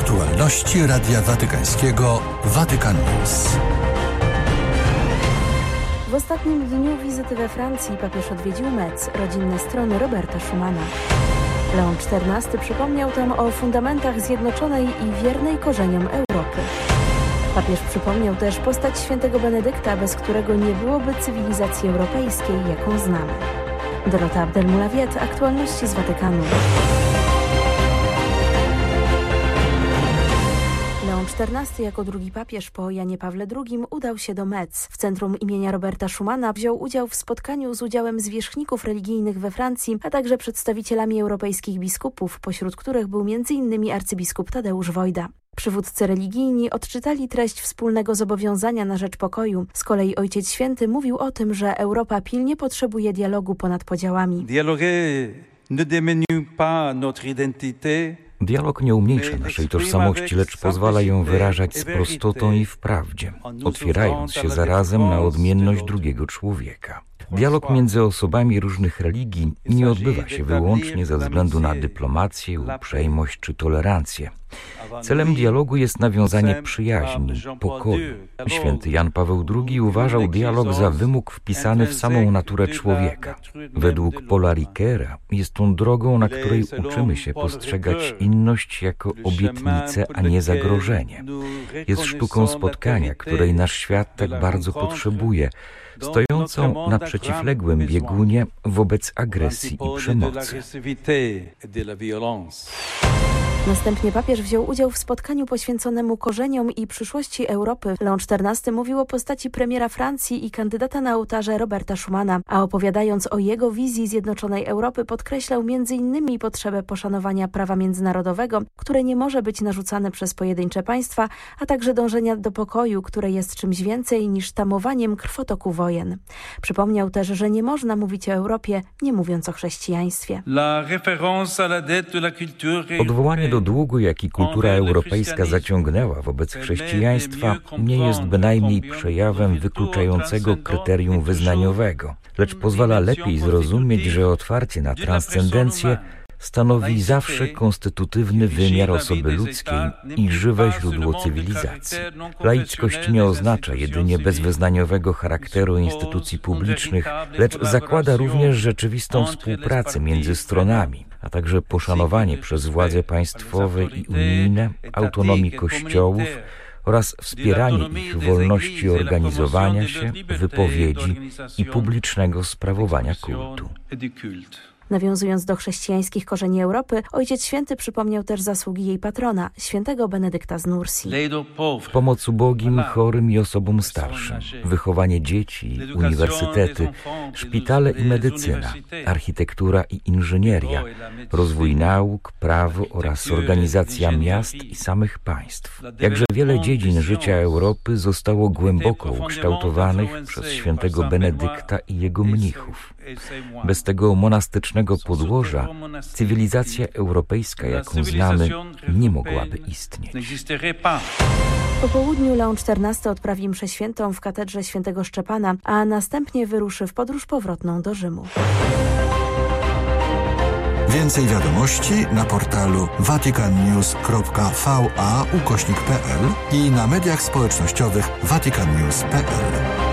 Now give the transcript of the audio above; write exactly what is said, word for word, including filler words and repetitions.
Aktualności Radia Watykańskiego Vatican News. W ostatnim dniu wizyty we Francji papież odwiedził Metz, rodzinne strony Roberta Schumana. Leon czternasty przypomniał tam o fundamentach zjednoczonej i wiernej korzeniom Europy. Papież przypomniał też postać świętego Benedykta, bez którego nie byłoby cywilizacji europejskiej, jaką znamy. Dorota Abdelmoulawiet, aktualności z Watykanu. Leon czternasty jako drugi papież po Janie Pawle drugim udał się do Metz. W centrum imienia Roberta Schumana wziął udział w spotkaniu z udziałem zwierzchników religijnych we Francji, a także przedstawicielami europejskich biskupów, pośród których był między innymi arcybiskup Tadeusz Wojda. Przywódcy religijni odczytali treść wspólnego zobowiązania na rzecz pokoju. Z kolei Ojciec Święty mówił o tym, że Europa pilnie potrzebuje dialogu ponad podziałami. Dialog nie umniejsza naszej tożsamości, lecz pozwala ją wyrażać z prostotą i w prawdzie, otwierając się zarazem na odmienność drugiego człowieka. Dialog między osobami różnych religii nie odbywa się wyłącznie ze względu na dyplomację, uprzejmość czy tolerancję. Celem dialogu jest nawiązanie przyjaźni, pokoju. Święty Jan Paweł drugi uważał dialog za wymóg wpisany w samą naturę człowieka. Według Paula Ricoeura jest on drogą, na której uczymy się postrzegać inność jako obietnicę, a nie zagrożenie. Jest sztuką spotkania, której nasz świat tak bardzo potrzebuje, stojącą na przeciwległym biegunie wobec agresji i przemocy. Następnie papież wziął udział w spotkaniu poświęconemu korzeniom i przyszłości Europy. Leon czternasty mówił o postaci premiera Francji i kandydata na ołtarze Roberta Schumana, a opowiadając o jego wizji zjednoczonej Europy podkreślał między innymi potrzebę poszanowania prawa międzynarodowego, które nie może być narzucane przez pojedyncze państwa, a także dążenia do pokoju, które jest czymś więcej niż tamowaniem krwotoku wojen. Przypomniał też, że nie można mówić o Europie, nie mówiąc o chrześcijaństwie. Odwołanie do długu, jaki kultura europejska zaciągnęła wobec chrześcijaństwa, nie jest bynajmniej przejawem wykluczającego kryterium wyznaniowego, lecz pozwala lepiej zrozumieć, że otwarcie na transcendencję stanowi zawsze konstytutywny wymiar osoby ludzkiej i żywe źródło cywilizacji. Laickość nie oznacza jedynie bezwyznaniowego charakteru instytucji publicznych, lecz zakłada również rzeczywistą współpracę między stronami, a także poszanowanie przez władze państwowe i unijne autonomii kościołów oraz wspieranie ich wolności organizowania się, wypowiedzi i publicznego sprawowania kultu. Nawiązując do chrześcijańskich korzeni Europy, Ojciec Święty przypomniał też zasługi jej patrona, świętego Benedykta z Nursi. Pomoc ubogim, chorym i osobom starszym, wychowanie dzieci, uniwersytety, szpitale i medycyna, architektura i inżynieria, rozwój nauk, prawo oraz organizacja miast i samych państw. Jakże wiele dziedzin życia Europy zostało głęboko ukształtowanych przez świętego Benedykta i jego mnichów. Bez tego monastycznego podłoża cywilizacja europejska, jaką znamy, nie mogłaby istnieć. Po południu Leon czternasty odprawi mszę świętą w katedrze świętego Szczepana, a następnie wyruszy w podróż powrotną do Rzymu. Więcej wiadomości na portalu vaticannews kropka va ukośnik p l i na mediach społecznościowych vaticannews kropka p l.